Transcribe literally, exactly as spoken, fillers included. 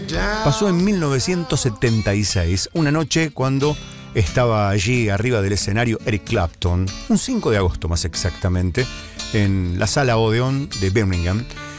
pasó en mil novecientos setenta y seis, una noche cuando estaba allí arriba del escenario Eric Clapton, un cinco de agosto más exactamente, en la sala Odeón de Birmingham,